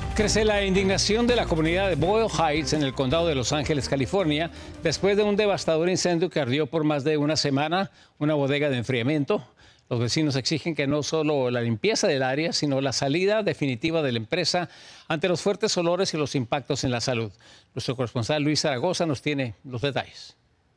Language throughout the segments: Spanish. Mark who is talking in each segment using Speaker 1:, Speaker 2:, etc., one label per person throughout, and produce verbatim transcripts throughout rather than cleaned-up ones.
Speaker 1: Crece la indignación de la comunidad de Boyle Heights en el condado de Los Ángeles, California, después de un devastador incendio que ardió por más de una semana una bodega de enfriamiento. Los vecinos exigen que no solo la limpieza del área, sino la salida definitiva de la empresa ante los fuertes olores y los impactos en la salud. Nuestro corresponsal Luis Zaragoza nos tiene los detalles.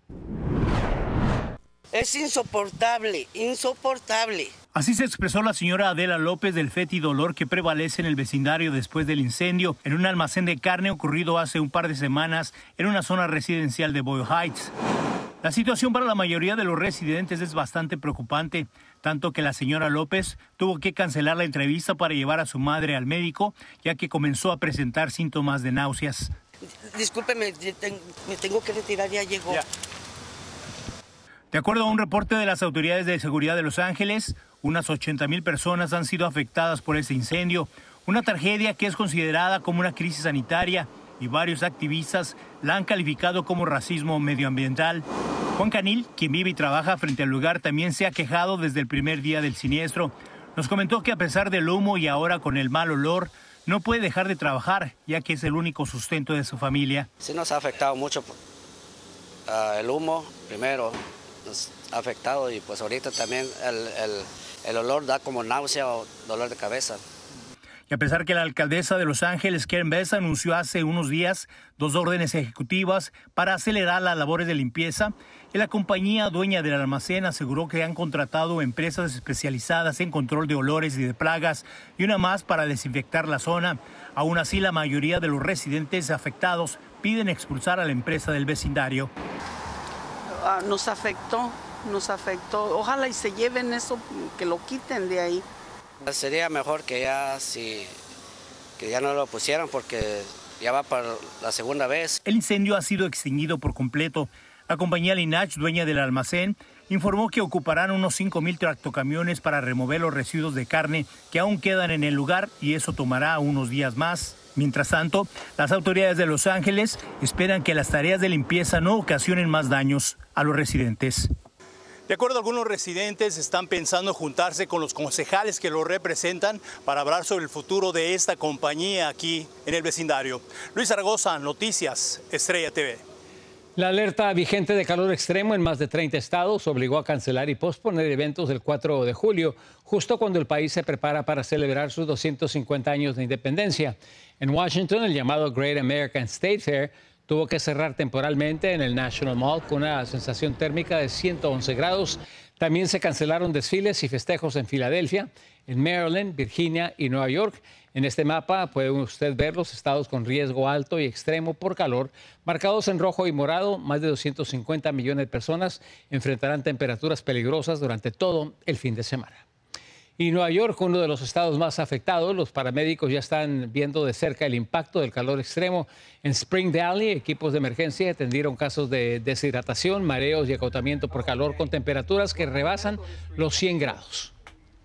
Speaker 2: Es insoportable, insoportable.
Speaker 3: Así se expresó la señora Adela López del fétido olor que prevalece en el vecindario después del incendio en un almacén de carne ocurrido hace un par de semanas en una zona residencial de Boyle Heights. La situación para la mayoría de los residentes es bastante preocupante, tanto que la señora López tuvo que cancelar la entrevista para llevar a su madre al médico, ya que comenzó a presentar síntomas de náuseas.
Speaker 2: Discúlpeme, me tengo que retirar, ya llegó.
Speaker 3: Ya. De acuerdo a un reporte de las autoridades de seguridad de Los Ángeles, unas ochenta mil personas han sido afectadas por este incendio, una tragedia que es considerada como una crisis sanitaria y varios activistas la han calificado como racismo medioambiental. Juan Canil, quien vive y trabaja frente al lugar, también se ha quejado desde el primer día del siniestro. Nos comentó que a pesar del humo y ahora con el mal olor, no puede dejar de trabajar, ya que es el único sustento de su familia.
Speaker 4: Sí nos ha afectado mucho uh, el humo, primero. Nos ha afectado y pues ahorita también el, el, el olor da como náusea o dolor de cabeza.
Speaker 3: Y a pesar que la alcaldesa de Los Ángeles, Karen Bass, anunció hace unos días dos órdenes ejecutivas para acelerar las labores de limpieza, la compañía dueña del almacén aseguró que han contratado empresas especializadas en control de olores y de plagas y una más para desinfectar la zona. Aún así, la mayoría de los residentes afectados piden expulsar a la empresa del vecindario.
Speaker 5: Uh, nos afectó, nos afectó. Ojalá y se lleven eso, que lo quiten de ahí.
Speaker 4: Sería mejor que ya, si, que ya no lo pusieran porque ya va para la segunda vez.
Speaker 3: El incendio ha sido extinguido por completo. La compañía Linach, dueña del almacén, informó que ocuparán unos cinco mil tractocamiones para remover los residuos de carne que aún quedan en el lugar y eso tomará unos días más. Mientras tanto, las autoridades de Los Ángeles esperan que las tareas de limpieza no ocasionen más daños a los residentes. De acuerdo a algunos residentes, están pensando juntarse con los concejales que lo representan para hablar sobre el futuro de esta compañía aquí en el vecindario. Luis Zaragoza, Noticias Estrella T V.
Speaker 1: La alerta vigente de calor extremo en más de treinta estados obligó a cancelar y posponer eventos del cuatro de julio, justo cuando el país se prepara para celebrar sus doscientos cincuenta años de independencia. En Washington, el llamado Great American State Fair tuvo que cerrar temporalmente en el National Mall con una sensación térmica de ciento once grados. También se cancelaron desfiles y festejos en Filadelfia, en Maryland, Virginia y Nueva York. En este mapa puede usted ver los estados con riesgo alto y extremo por calor, marcados en rojo y morado. Más de doscientos cincuenta millones de personas enfrentarán temperaturas peligrosas durante todo el fin de semana. Y Nueva York, uno de los estados más afectados, los paramédicos ya están viendo de cerca el impacto del calor extremo. En Spring Valley, equipos de emergencia atendieron casos de deshidratación, mareos y agotamiento por calor con temperaturas que rebasan los cien grados.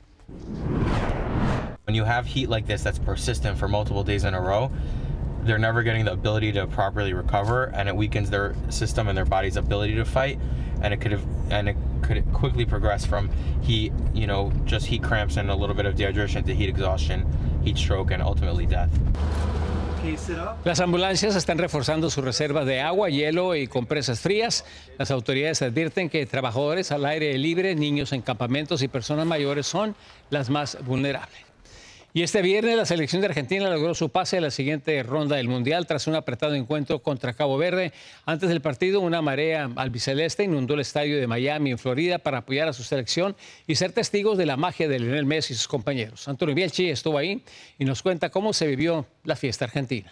Speaker 6: When you have heat like this that's persistent for multiple days in a row, they're never getting the ability to properly recover, and it weakens their system and their body's ability to fight, and it could have, and it could quickly progress from heat, you know, just heat cramps and a little bit of dehydration to heat exhaustion, heat stroke, and ultimately death.
Speaker 1: Las ambulancias están reforzando sus reservas de agua, hielo y compresas frías. Las autoridades advierten que trabajadores al aire libre, niños en campamentos y personas mayores son las más vulnerables. Y este viernes la selección de Argentina logró su pase a la siguiente ronda del Mundial tras un apretado encuentro contra Cabo Verde. Antes del partido, una marea albiceleste inundó el estadio de Miami, en Florida, para apoyar a su selección y ser testigos de la magia de Lionel Messi y sus compañeros. Antonio Bielchi estuvo ahí y nos cuenta cómo se vivió la fiesta argentina.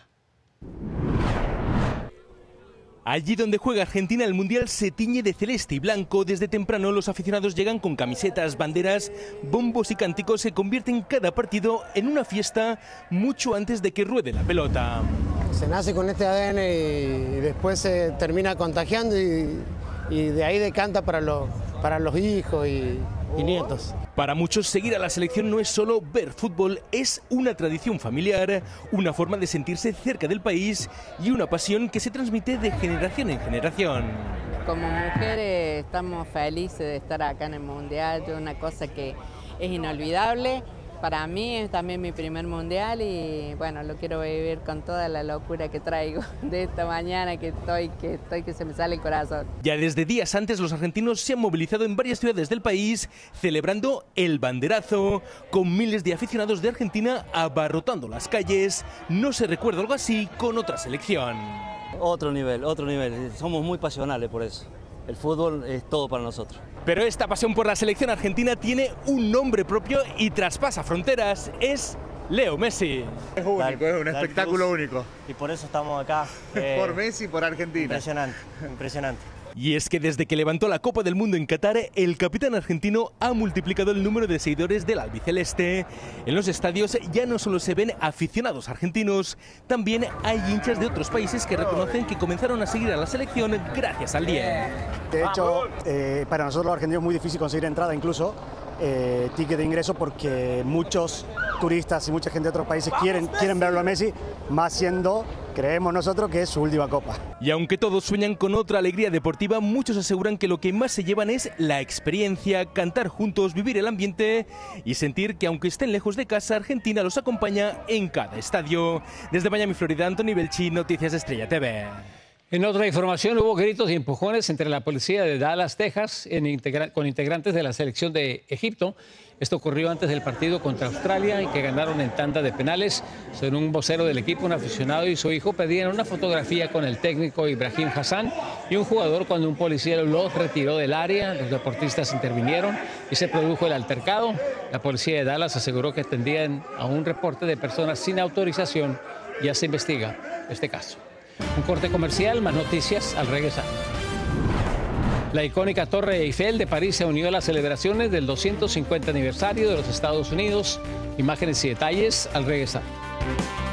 Speaker 7: Allí donde juega Argentina, el Mundial se tiñe de celeste y blanco. Desde temprano los aficionados llegan con camisetas, banderas, bombos y cánticos. Se convierten cada partido en una fiesta mucho antes de que ruede la pelota.
Speaker 8: Se nace con este A D N y después se termina contagiando y, y de ahí decanta para los, para los hijos y, y nietos.
Speaker 7: Para muchos, seguir a la selección no es solo ver fútbol, es una tradición familiar, una forma de sentirse cerca del país y una pasión que se transmite de generación en generación.
Speaker 9: Como mujeres estamos felices de estar acá en el Mundial, es una cosa que es inolvidable Para mí es también mi primer mundial y bueno, lo quiero vivir con toda la locura que traigo de esta mañana que estoy, que estoy, que se me sale el corazón.
Speaker 7: Ya desde días antes los argentinos se han movilizado en varias ciudades del país celebrando el banderazo, con miles de aficionados de Argentina abarrotando las calles. No se recuerda algo así con otra selección.
Speaker 10: Otro nivel, otro nivel. Somos muy pasionales por eso. El fútbol es todo para nosotros.
Speaker 7: Pero esta pasión por la selección argentina tiene un nombre propio y traspasa fronteras. Es Leo Messi.
Speaker 11: Es único, es un espectáculo único.
Speaker 10: Y por eso estamos acá. Eh,
Speaker 11: por Messi y por Argentina.
Speaker 10: Impresionante, impresionante.
Speaker 7: Y es que desde que levantó la Copa del Mundo en Qatar, el capitán argentino ha multiplicado el número de seguidores del albiceleste. En los estadios ya no solo se ven aficionados argentinos, también hay hinchas de otros países que reconocen que comenzaron a seguir a la selección gracias al diez.
Speaker 12: De hecho, eh, para nosotros los argentinos es muy difícil conseguir entrada, incluso eh, ticket de ingreso, porque muchos turistas y mucha gente de otros países quieren, quieren verlo a Messi, más siendo, creemos nosotros, que es su última copa.
Speaker 7: Y aunque todos sueñan con otra alegría deportiva, muchos aseguran que lo que más se llevan es la experiencia, cantar juntos, vivir el ambiente y sentir que aunque estén lejos de casa, Argentina los acompaña en cada estadio. Desde Miami, Florida, Anthony Belchi, Noticias Estrella T V.
Speaker 1: En otra información, hubo gritos y empujones entre la policía de Dallas, Texas, en integra con integrantes de la selección de Egipto. Esto ocurrió antes del partido contra Australia y que ganaron en tanda de penales. Según un vocero del equipo, un aficionado y su hijo pedían una fotografía con el técnico Ibrahim Hassan y un jugador cuando un policía los retiró del área. Los deportistas intervinieron y se produjo el altercado. La policía de Dallas aseguró que atendían a un reporte de personas sin autorización. Ya se investiga este caso. Un corte comercial, más noticias al regresar. La icónica Torre Eiffel de París se unió a las celebraciones del doscientos cincuenta aniversario de los Estados Unidos. Imágenes y detalles al regresar.